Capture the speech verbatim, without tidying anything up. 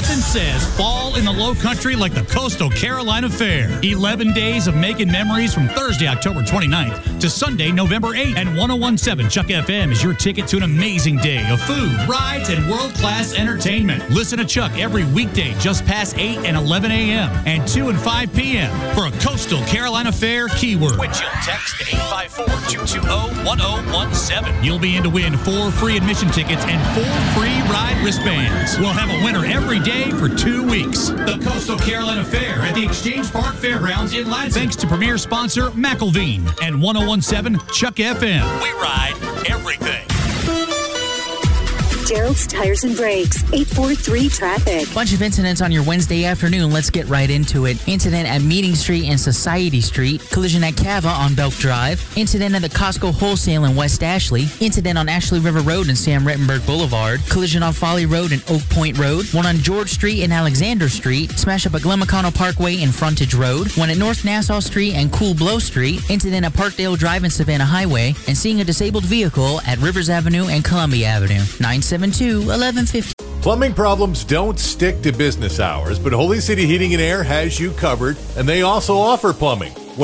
Nothing says fall in the low country like the Coastal Carolina Fair. eleven days of making memories from Thursday, October twenty-ninth to Sunday, November eighth. And one oh one point seven Chuck F M is your ticket to an amazing day of food, rides, and world-class entertainment. Listen to Chuck every weekday just past eight and eleven a.m. and two and five p.m. for a Coastal Carolina Fair keyword, which you'll text to eight five four, two two zero, one oh one seven. You'll be in to win four free admission tickets and four free ride wristbands. We'll have a winner every day for two weeks. The Coastal Carolina Fair at the Exchange Park Fairgrounds in Lansing. Thanks to premier sponsor McElveen and one oh one point seven Chuck F M. We ride everything. Gerald's Tires and Brakes, eight four three traffic. Bunch of incidents on your Wednesday afternoon. Let's get right into it. Incident at Meeting Street and Society Street. Collision at Cava on Belk Drive. Incident at the Costco Wholesale in West Ashley. Incident on Ashley River Road and Sam Rettenberg Boulevard. Collision on Folly Road and Oak Point Road. One on George Street and Alexander Street. Smash up at Glen McConnell Parkway and Frontage Road. One at North Nassau Street and Cool Blow Street. Incident at Parkdale Drive and Savannah Highway. And seeing a disabled vehicle at Rivers Avenue and Columbia Avenue. nine seven two, eleven fifty. Plumbing problems don't stick to business hours, but Holy City Heating and Air has you covered, and they also offer plumbing.